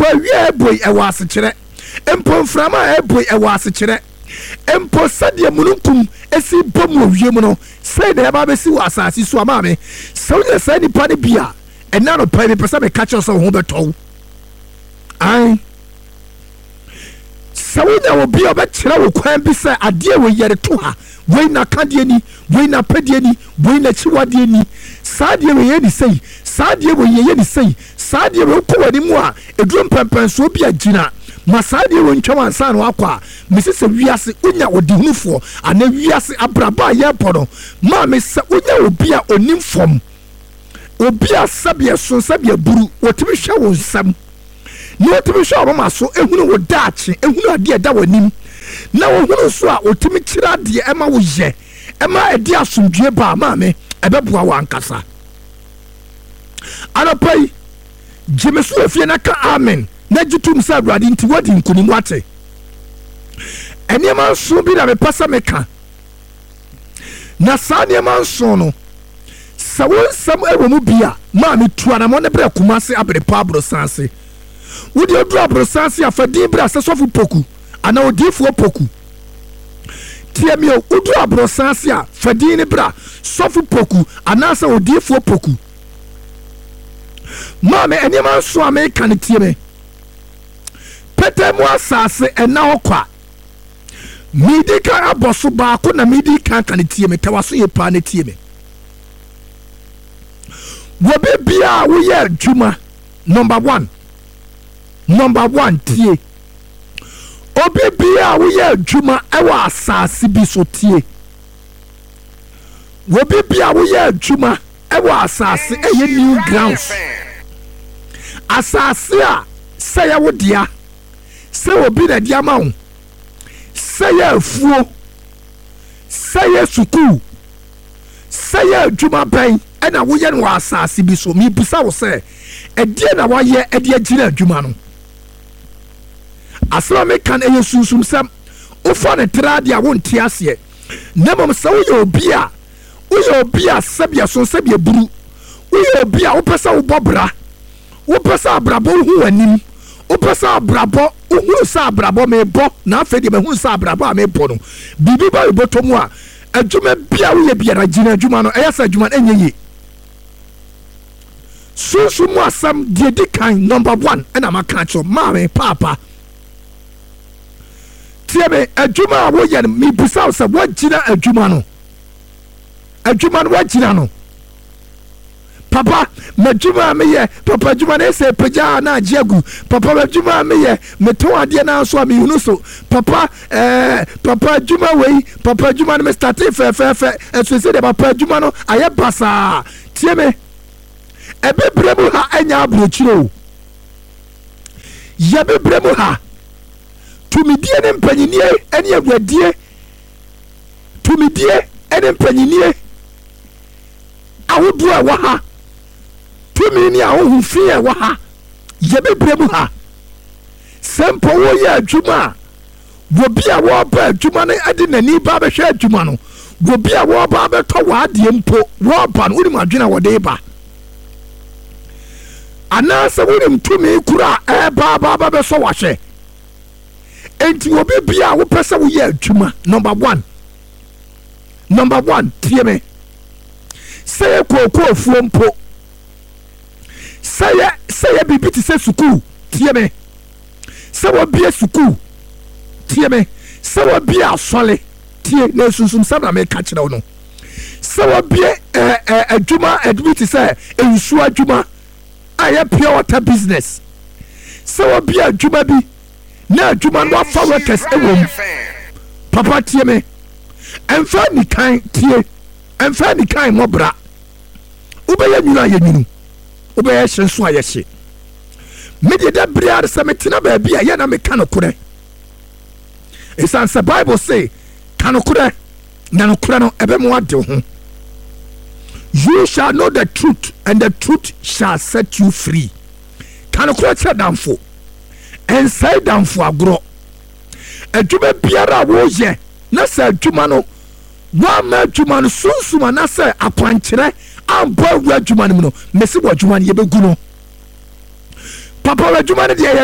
awia boy e wa asekere empo mframa e boy e wa asekere empo sade mununkum esi bom awie mu no sei na ba be si wa asase so ama me so nya sai ni pa ne bia ena no pa me pesa me catch us ho beto ai sawunya wo bia obekira wo kwan bi se ade wo yere to ha we na kade ni we na pade ni we na chiwade ni sade we ye ni sei sade we ye ni sei sade we ko wani mu a eduro pempen so bia gina masade we ntwa ansa no akwa mesese wiase unya odihunufo ana wiase abraba ye pono ma me se unya obi a onimfom obi a sabia so sabia buru otimi hwe wo nsam ni otimi hwe wo ma so ehunu wo daachi ehunu ade da wanim na wo hunu so a otimi kira ade ema wo ye ema ade asomdue ba ma me ebeboa wo ankasa anapai jemesu afie na ka amen na jitum sa awurade nti wadi nkunimu ate eniema so bi na me pasa meka na sa eniema so no sawon sam ewomu bia ma me tuana mo ne bre kumase abre pabro sanse wodi odu abro sanse afadi bra sesofu poku ana odifu poku tie mi odu abro sanse a fadi ne bra sofu poku ana sa odifu poku ma me eniema so America ne tie me pete mo asase ena hokwa midika aboso ba ko na midika kan tie me tawaso ye pa ne tie me wobe bia wo ye adwuma number 1 tie obi bia wo ye adwuma e wa asase bi so tie wobe bia wo ye adwuma e wa asase e ye new grounds asase a se ya wo dia se obi na dia ma wo se ya afuo se ya suku se ya adwuma ban ena wo ye no asase bi so mi busa wo se edie na wa ye edie gina adwuma no asra me kan eye susum sam ufa ne trade a won tie ase na mom se wo ye obi a sabia so sabia buru wo ye obi a wo pesa wo bobra wo pesa abrabo hu anim wo pesa abrabo hu sa abrabo me bo na afedi me hu sa abrabo a me bo no bibi ba ibotomu a adwuma bia wo ye bia na gina adwuma no eya sa adwuma enye ye so mo asam die di kan number 1 ena maka cho mame papa tie me adwuma wo ye mi busa se wo gina adwuma no wo gina no papa madwuma me ye papa adwuma na se peja na agiagu papa madwuma me ye meto ade na so me hunu so papa papa adwuma wei papa adwuma no me start fe eso se de papa adwuma no aye basa tie me ebebremu ha anya abrochiro ya bebremu ha tumidie ne mpanyinie ene agwadie tumidie ene mpanyinie awodu a wa ha tumini a wo hufie wa ha ya bebremu ha sempo wo ya adwuma wo bia wo ba adwuma ne ade nani ba be hwe adwuma no wo bia wo ba be to wa ade mpo wo ba no uri madwena wo de ba ana se wonim tumi kura ba be so wahwe enti obi bia wo pese wo ye adwuma number 1 tie me say kokko fuo mpo say bibiti se suku tie me say wo bia suku tie me say wo bia asole tie na susum sabra me ka kire wo no say wo bia adwuma admiti say ensu adwuma aye pure water business so wo bia adwuma bi na adwuma no afa workers ewom papa tie me emfa ni kan tie emfa ni kan mobra ubeye nyuna ye nyunu ubeye hyenso aye hye media da bria se metina ba bia ye na me kanokure esanse bible say kanokure na nokure no ebe mo ade ho. You shall know the truth, and the truth shall set you free. Can you cross down for? And say down for a grow. A juma biara woje, Nasa Jumano, one man Jumano, Sunsuma, Nasa, a quantire, and boy, where Jumano, Messi, what Juman Yebeguno. Papa, Juman,